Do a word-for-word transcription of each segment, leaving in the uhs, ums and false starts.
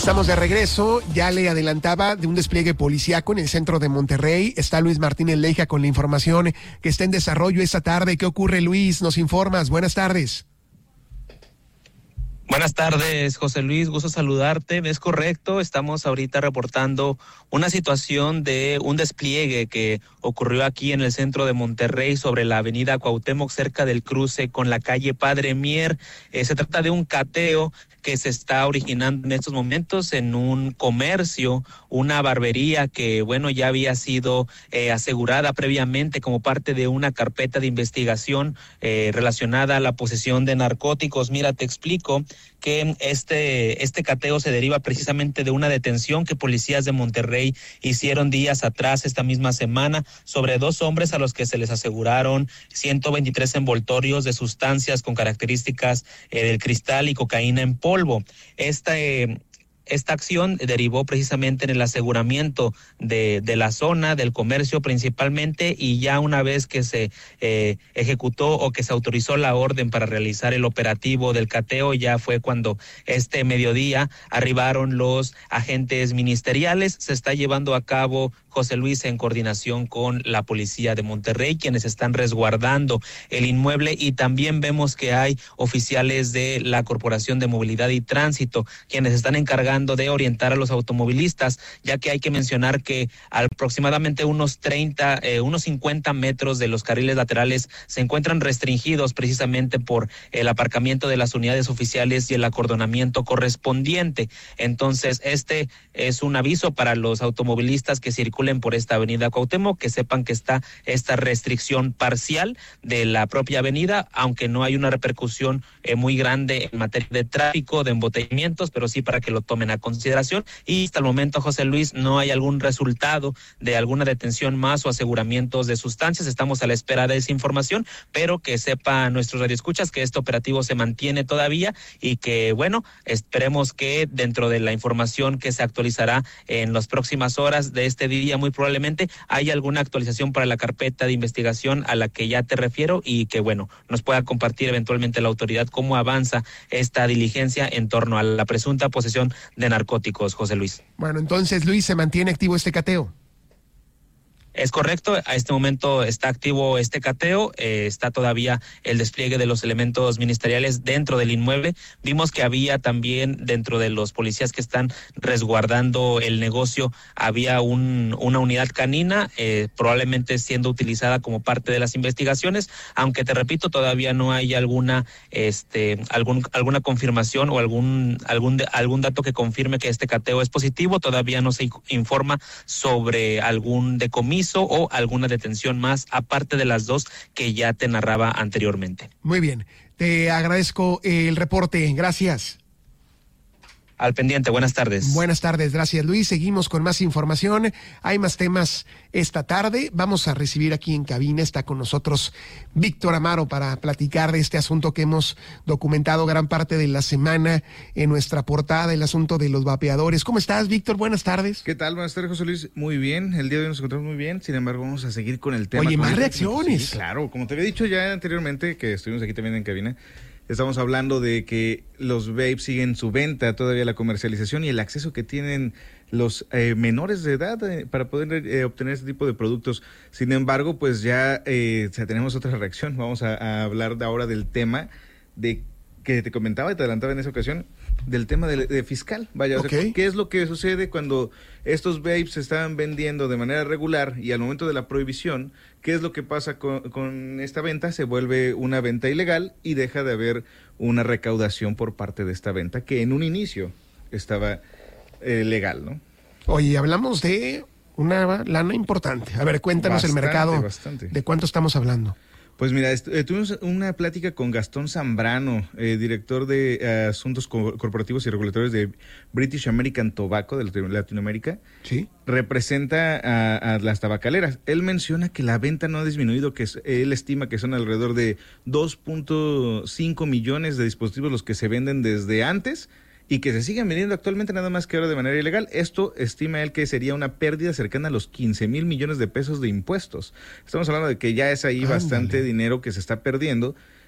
Estamos de regreso, ya le adelantaba de un despliegue policíaco en el centro de Monterrey. Está Luis Martínez Leija con la información que está en desarrollo esta tarde. ¿Qué ocurre, Luis? Nos informas. Buenas tardes. Buenas tardes, José Luis, gusto saludarte. Es correcto, estamos ahorita reportando una situación de un despliegue que ocurrió aquí en el centro de Monterrey sobre la avenida Cuauhtémoc, cerca del cruce con la calle Padre Mier. Eh, se trata de un cateo que se está originando en estos momentos en un comercio, una barbería que, bueno, ya había sido eh, asegurada previamente como parte de una carpeta de investigación eh, relacionada a la posesión de narcóticos. Mira, te explico que este, este cateo se deriva precisamente de una detención que policías de Monterrey hicieron días atrás, esta misma semana, sobre dos hombres a los que se les aseguraron ciento veintitrés envoltorios de sustancias con características eh, del cristal y cocaína en polvo. Esta... Eh, Esta acción derivó precisamente en el aseguramiento de, de la zona, del comercio principalmente, y ya una vez que se eh, ejecutó o que se autorizó la orden para realizar el operativo del cateo, ya fue cuando este mediodía arribaron los agentes ministeriales. Se está llevando a cabo, José Luis, en coordinación con la policía de Monterrey, quienes están resguardando el inmueble, y también vemos que hay oficiales de la Corporación de Movilidad y Tránsito, quienes están encargando de orientar a los automovilistas, ya que hay que mencionar que aproximadamente unos treinta, eh, unos cincuenta metros de los carriles laterales se encuentran restringidos precisamente por el aparcamiento de las unidades oficiales y el acordonamiento correspondiente. Entonces, este es un aviso para los automovilistas que circulen por esta avenida Cuauhtémoc, que sepan que está esta restricción parcial de la propia avenida, aunque no hay una repercusión eh, muy grande en materia de tráfico, de embotellamientos, pero sí para que lo tomen a consideración. Y hasta el momento, José Luis, no hay algún resultado de alguna detención más o aseguramientos de sustancias. Estamos a la espera de esa información, pero que sepa nuestros radioescuchas que este operativo se mantiene todavía y que, bueno, esperemos que dentro de la información que se actualizará en las próximas horas de este día, muy probablemente haya alguna actualización para la carpeta de investigación a la que ya te refiero, y que, bueno, nos pueda compartir eventualmente la autoridad cómo avanza esta diligencia en torno a la presunta posesión de narcóticos, José Luis. Bueno, entonces, Luis, ¿se mantiene activo este cateo? Es correcto, a este momento está activo este cateo, eh, está todavía el despliegue de los elementos ministeriales dentro del inmueble. Vimos que había también dentro de los policías que están resguardando el negocio, había un, una unidad canina, eh, probablemente siendo utilizada como parte de las investigaciones, aunque te repito, todavía no hay alguna este algún alguna confirmación o algún algún algún dato que confirme que este cateo es positivo. Todavía no se informa sobre algún decomiso o alguna detención más, aparte de las dos que ya te narraba anteriormente. Muy bien, te agradezco el reporte, gracias. Al pendiente, buenas tardes. Buenas tardes, gracias, Luis. Seguimos con más información. Hay más temas esta tarde. Vamos a recibir aquí en cabina, está con nosotros Víctor Amaro para platicar de este asunto que hemos documentado gran parte de la semana en nuestra portada, el asunto de los vapeadores. ¿Cómo estás, Víctor? Buenas tardes. ¿Qué tal? Buenas tardes, José Luis. Muy bien, el día de hoy nos encontramos muy bien. Sin embargo, vamos a seguir con el tema. Oye, más reacciones. Sí, claro, como te había dicho ya anteriormente, que estuvimos aquí también en cabina, estamos hablando de que los vapes siguen su venta, todavía la comercialización y el acceso que tienen los eh, menores de edad eh, para poder eh, obtener este tipo de productos. Sin embargo, pues ya eh, o sea, tenemos otra reacción. Vamos a, a hablar de ahora del tema de que te comentaba y te adelantaba en esa ocasión, del tema de, de fiscal. Vaya, okay. O sea, ¿qué es lo que sucede cuando estos vapes se están vendiendo de manera regular y al momento de la prohibición, qué es lo que pasa con, con esta venta? Se vuelve una venta ilegal y deja de haber una recaudación por parte de esta venta que en un inicio estaba eh, legal, ¿no? Oye, hablamos de una lana importante. A ver, cuéntanos bastante, el mercado. Bastante. ¿De cuánto estamos hablando? Pues mira, est- eh, tuvimos una plática con Gastón Zambrano, eh, director de eh, Asuntos Co- Corporativos y Regulatorios de British American Tobacco de Latinoamérica. Sí. Representa a, a las tabacaleras. Él menciona que la venta no ha disminuido, que es, él estima que son alrededor de dos punto cinco millones de dispositivos los que se venden desde antes y que se siguen vendiendo actualmente, nada más que ahora de manera ilegal. Esto estima él que sería una pérdida cercana a los quince mil millones de pesos de impuestos. Estamos hablando de que ya es ahí Ándale. bastante dinero que se está perdiendo,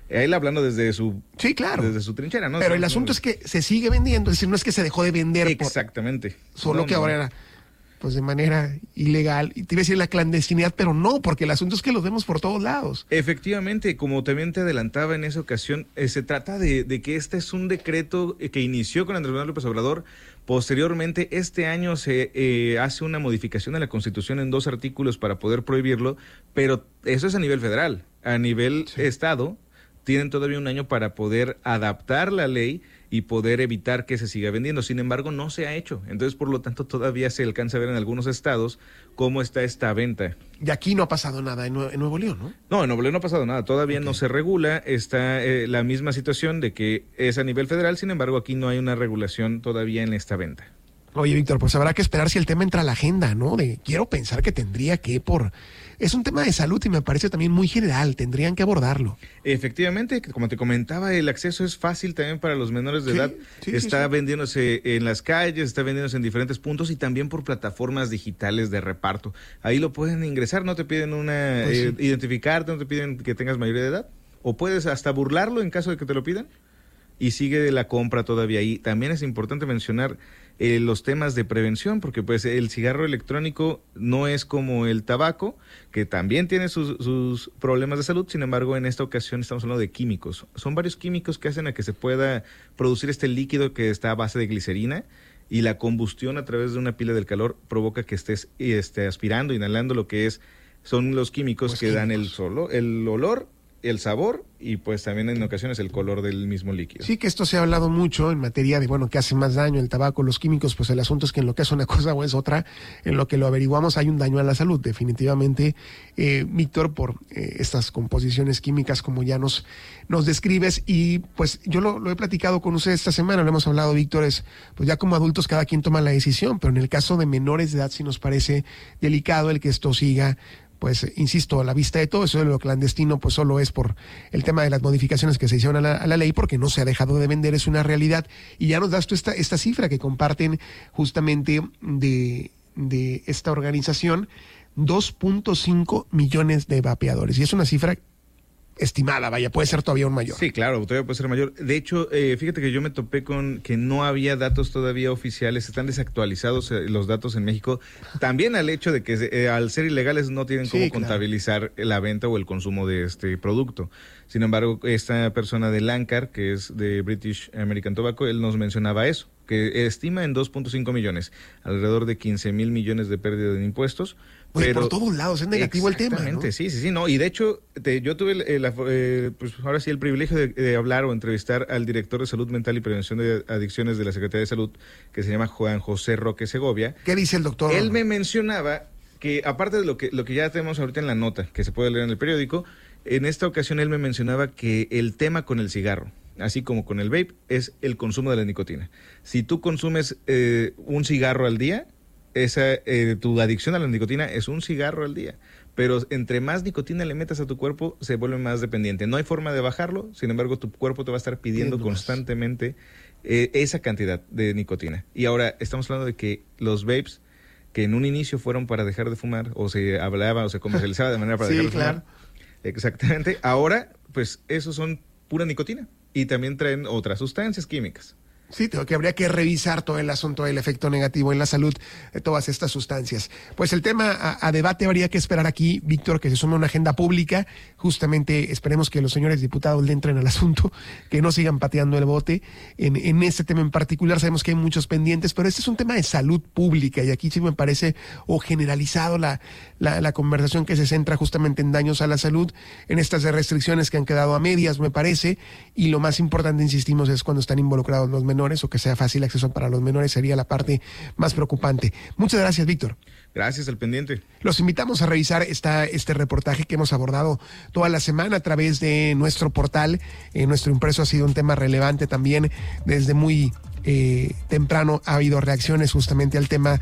Él hablando desde su sí, claro. desde su trinchera, ¿no? Pero el asunto es que se sigue vendiendo, es decir, no es que se dejó de vender. Exactamente. Por, solo no, que no. ahora era pues de manera ilegal, y te iba a decir la clandestinidad, pero no, porque el asunto es que los vemos por todos lados. Efectivamente, como también te adelantaba en esa ocasión, eh, se trata de, de que este es un decreto que inició con Andrés Manuel López Obrador. Posteriormente, este año se eh, hace una modificación a la Constitución en dos artículos para poder prohibirlo, pero eso es a nivel federal. A nivel sí. estado, tienen todavía un año para poder adaptar la ley y poder evitar que se siga vendiendo. Sin embargo, no se ha hecho. Entonces, por lo tanto, todavía se alcanza a ver en algunos estados cómo está esta venta. Y aquí no ha pasado nada en, Nue- en Nuevo León, ¿no? No, en Nuevo León no ha pasado nada. Todavía okay. no se regula. Está eh, la misma situación de que es a nivel federal. Sin embargo, aquí no hay una regulación todavía en esta venta. Oye, Víctor, pues habrá que esperar si el tema entra a la agenda, ¿no? De, quiero pensar que tendría que por... Es un tema de salud y me parece también muy general, tendrían que abordarlo. Efectivamente, como te comentaba, el acceso es fácil también para los menores de sí, edad. Sí, está sí, sí. vendiéndose en las calles, está vendiéndose en diferentes puntos y también por plataformas digitales de reparto. Ahí lo pueden ingresar, no te piden una pues eh, sí. identificarte, no te piden que tengas mayoría de edad. O puedes hasta burlarlo en caso de que te lo pidan. Y sigue la compra todavía ahí. También es importante mencionar eh, los temas de prevención, porque pues el cigarro electrónico no es como el tabaco, que también tiene sus, sus problemas de salud. Sin embargo, en esta ocasión estamos hablando de químicos. Son varios químicos que hacen a que se pueda producir este líquido que está a base de glicerina, y la combustión a través de una pila del calor provoca que estés este, aspirando, inhalando lo que es son los químicos Los que químicos. dan el solo, el olor, el sabor y pues también en ocasiones el color del mismo líquido. Sí, que esto se ha hablado mucho en materia de, bueno, que hace más daño el tabaco, los químicos, pues el asunto es que en lo que es una cosa o es otra, en lo que lo averiguamos hay un daño a la salud, definitivamente, eh, Víctor, por eh, estas composiciones químicas como ya nos, nos describes, y pues yo lo, lo he platicado con usted esta semana, lo hemos hablado, Víctor, es, pues ya como adultos cada quien toma la decisión, pero en el caso de menores de edad sí nos parece delicado el que esto siga, pues, insisto, a la vista de todo eso de lo clandestino, pues solo es por el tema de las modificaciones que se hicieron a la, a la ley, porque no se ha dejado de vender, es una realidad. Y ya nos das tú esta, esta cifra que comparten justamente de, de esta organización, dos punto cinco millones de vapeadores. Y es una cifra estimada, vaya, puede ser todavía aún mayor. Sí, claro, todavía puede ser mayor. De hecho, eh, fíjate que yo me topé con que no había datos todavía oficiales, están desactualizados eh, los datos en México, también al hecho de que eh, al ser ilegales no tienen cómo sí, claro. contabilizar la venta o el consumo de este producto. Sin embargo, esta persona de Lancar, que es de British American Tobacco, él nos mencionaba eso, que estima en dos punto cinco millones, alrededor de quince mil millones de pérdida de impuestos. Oye, pero por todos lados es negativo el tema, ¿no? Exactamente, sí, sí, sí, no, y de hecho, te, yo tuve, el, el, eh, pues ahora sí, el privilegio de, de hablar o entrevistar al director de Salud Mental y Prevención de Adicciones de la Secretaría de Salud, que se llama Juan José Roque Segovia. ¿Qué dice el doctor? Él me mencionaba que, aparte de lo que, lo que ya tenemos ahorita en la nota, que se puede leer en el periódico, en esta ocasión él me mencionaba que el tema con el cigarro, así como con el vape, es el consumo de la nicotina. Si tú consumes eh, un cigarro al día, esa eh, tu adicción a la nicotina es un cigarro al día, pero entre más nicotina le metas a tu cuerpo se vuelve más dependiente. No hay forma de bajarlo, sin embargo tu cuerpo te va a estar pidiendo Pidiendo constantemente eh, esa cantidad de nicotina. Y ahora estamos hablando de que los vapes, que en un inicio fueron para dejar de fumar, o se hablaba o se comercializaba de manera para Sí, dejar de claro. fumar, exactamente, ahora pues esos son pura nicotina y también traen otras sustancias químicas. Sí, tengo que habría que revisar todo el asunto del efecto negativo en la salud de todas estas sustancias. Pues el tema a, a debate habría que esperar aquí, Víctor, que se sume una agenda pública. Justamente esperemos que los señores diputados le entren al asunto, que no sigan pateando el bote. En, en este tema en particular sabemos que hay muchos pendientes, pero este es un tema de salud pública y aquí sí me parece o generalizado la, la, la conversación que se centra justamente en daños a la salud, en estas restricciones que han quedado a medias, me parece, y lo más importante, insistimos, es cuando están involucrados los menores, o que sea fácil acceso para los menores, sería la parte más preocupante. Muchas gracias, Víctor. Gracias, al pendiente. Los invitamos a revisar esta, este reportaje que hemos abordado toda la semana a través de nuestro portal. Eh, nuestro impreso ha sido un tema relevante también. Desde muy eh, temprano ha habido reacciones justamente al tema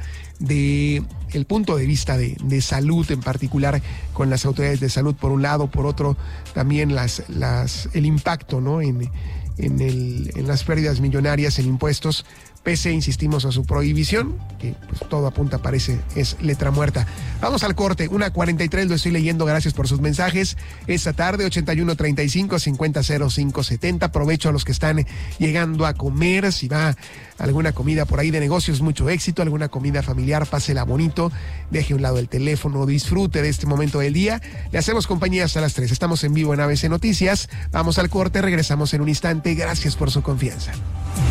de el punto de vista de, de salud, en particular con las autoridades de salud por un lado, por otro también las, las, el impacto, ¿no? en En, el, en las pérdidas millonarias en impuestos pese, insistimos, a su prohibición, que pues todo apunta, parece, es letra muerta. Vamos al corte, una cuarenta y tres, lo estoy leyendo, gracias por sus mensajes. Esta tarde, ochenta y uno treinta y cinco cincuenta cero cinco setenta. Aprovecho a los que están llegando a comer, si va alguna comida por ahí de negocios, mucho éxito, alguna comida familiar, pásela bonito, deje a un lado el teléfono, disfrute de este momento del día. Le hacemos compañía hasta las tres, estamos en vivo en A B C Noticias, vamos al corte, regresamos en un instante, gracias por su confianza.